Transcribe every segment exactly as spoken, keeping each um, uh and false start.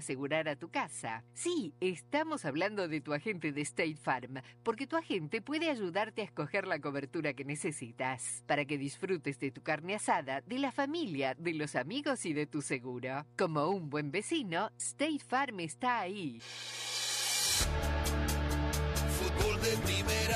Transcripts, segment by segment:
asegurar a tu casa. Sí, estamos hablando de tu agente de State Farm, porque tu agente puede ayudarte a escoger la cobertura que necesitas, para que disfrutes de tu carne asada, de la familia, de los amigos y de tu seguro. Como un buen vecino, State Farm está ahí. Fútbol de primera.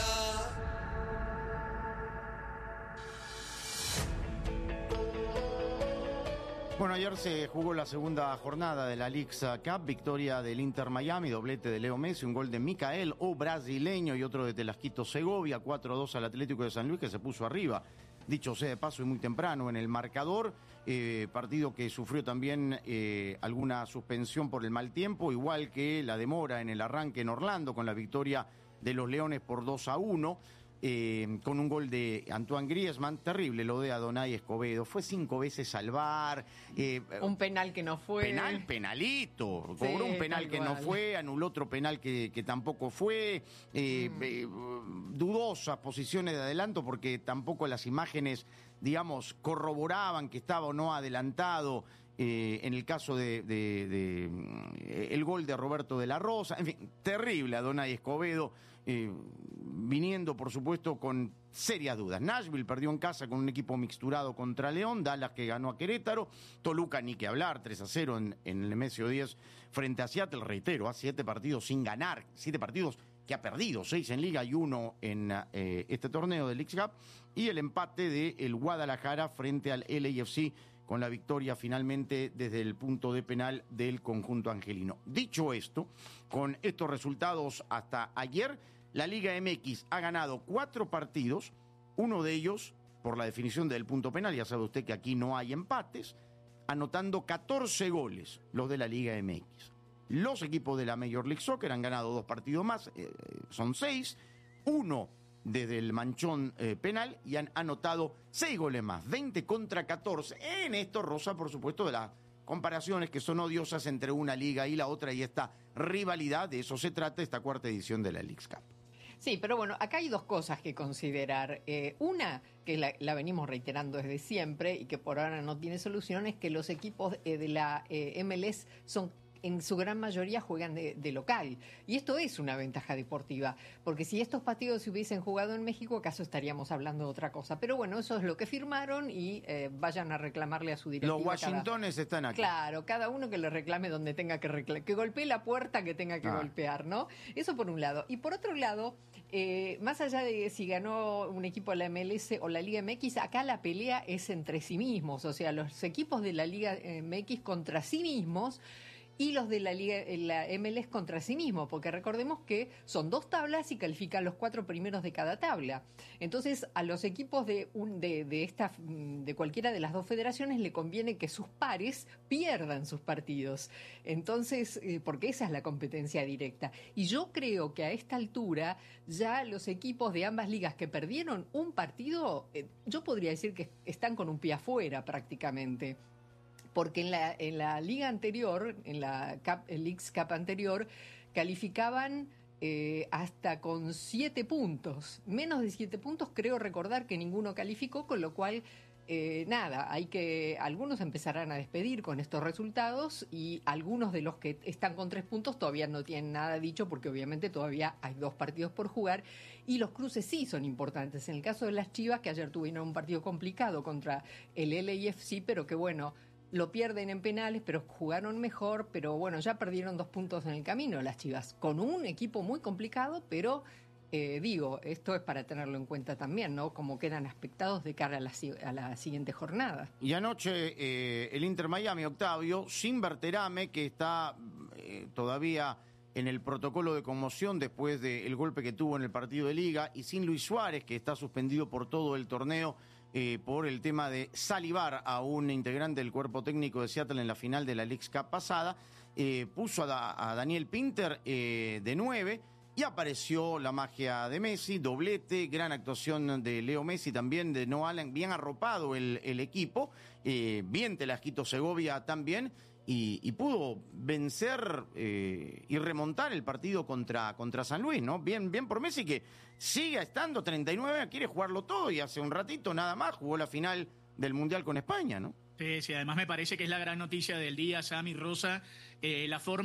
Bueno, ayer se jugó la segunda jornada de la Leagues Cup, victoria del Inter Miami, doblete de Leo Messi, un gol de Micael, o brasileño, y otro de Telasquito Segovia, cuatro a dos al Atlético de San Luis, que se puso arriba, dicho sea de paso y muy temprano en el marcador, eh, partido que sufrió también eh, alguna suspensión por el mal tiempo, igual que la demora en el arranque en Orlando, con la victoria de los Leones por dos a uno. Eh, con un gol de Antoine Griezmann, terrible lo de Adonai Escobedo, fue cinco veces al V A R. Eh, un penal que no fue. Penal, penalito, cobró sí, un penal que no fue, anuló otro penal que, que tampoco fue, eh, mm. eh, dudosas posiciones de adelanto porque tampoco las imágenes, digamos, corroboraban que estaba o no adelantado. Eh, en el caso de, de, de eh, el gol de Roberto de la Rosa, en fin, terrible Adonai Escobedo, eh, viniendo por supuesto con serias dudas. Nashville perdió en casa con un equipo mixturado contra León, Dallas que ganó a Querétaro, Toluca ni que hablar, tres a cero en, en el M S O diez frente a Seattle, reitero, a siete partidos sin ganar, siete partidos que ha perdido, seis en Liga y uno en eh, este torneo de Leagues Cup, y el empate de el Guadalajara frente al L A F C, con la victoria finalmente desde el punto de penal del conjunto angelino. Dicho esto, con estos resultados hasta ayer, la Liga M X ha ganado cuatro partidos, uno de ellos por la definición del punto penal, ya sabe usted que aquí no hay empates, anotando catorce goles los de la Liga M X. Los equipos de la Major League Soccer han ganado dos partidos más, eh, son seis, uno desde el manchón eh, penal, y han anotado seis goles más, veinte contra catorce. En esto rosa, por supuesto, de las comparaciones que son odiosas entre una liga y la otra, y esta rivalidad, de eso se trata esta cuarta edición de la Leagues Cup. Sí, pero bueno, acá hay dos cosas que considerar. Eh, una, que la, la venimos reiterando desde siempre y que por ahora no tiene solución, es que los equipos eh, de la eh, M L S son en su gran mayoría juegan de, de local. Y esto es una ventaja deportiva, porque si estos partidos se hubiesen jugado en México, acaso estaríamos hablando de otra cosa. Pero bueno, eso es lo que firmaron y eh, vayan a reclamarle a su directiva. Los Washingtones cada... están aquí. Claro, cada uno que le reclame donde tenga que reclamar, que golpee la puerta que tenga que ah. golpear, ¿no? Eso por un lado. Y por otro lado, eh, más allá de si ganó un equipo de la M L S o la Liga M X, acá la pelea es entre sí mismos. O sea, los equipos de la Liga M X contra sí mismos, y los de la Liga, la M L S contra sí mismo, porque recordemos que son dos tablas y califican los cuatro primeros de cada tabla. Entonces, a los equipos de, un, de, de, esta, de cualquiera de las dos federaciones le conviene que sus pares pierdan sus partidos. Entonces, eh, porque esa es la competencia directa. Y yo creo que a esta altura ya los equipos de ambas ligas que perdieron un partido, eh, yo podría decir que están con un pie afuera prácticamente. Porque en la, en la liga anterior, en la Cup, el Leagues Cup anterior, calificaban eh, hasta con siete puntos. Menos de siete puntos, creo recordar que ninguno calificó, con lo cual, eh, nada, hay que algunos empezarán a despedir con estos resultados, y algunos de los que están con tres puntos todavía no tienen nada dicho, porque obviamente todavía hay dos partidos por jugar, y los cruces sí son importantes. En el caso de las Chivas, que ayer tuvieron un partido complicado contra el L A F C, pero que bueno, lo pierden en penales, pero jugaron mejor, pero bueno, ya perdieron dos puntos en el camino las Chivas, con un equipo muy complicado, pero eh, digo, esto es para tenerlo en cuenta también, ¿no? Como quedan aspectados de cara a la, a la siguiente jornada. Y anoche eh, el Inter Miami, Octavio, sin Berterame, que está eh, todavía en el protocolo de conmoción después del golpe que tuvo en el partido de Liga, y sin Luis Suárez, que está suspendido por todo el torneo, Eh, por el tema de salivar a un integrante del cuerpo técnico de Seattle en la final de la Leagues Cup pasada, eh, puso a, da, a Daniel Pinter eh, de nueve, y apareció la magia de Messi, doblete, gran actuación de Leo Messi, también de Noah Allen, bien arropado el, el equipo, eh, bien Telasquito Segovia también, y, y pudo vencer eh, y remontar el partido contra, contra San Luis, ¿no? Bien, bien por Messi, que sigue estando treinta y nueve, quiere jugarlo todo, y hace un ratito nada más jugó la final del Mundial con España, ¿no? Sí, sí, además me parece que es la gran noticia del día, Sammy, Rosa, eh, la forma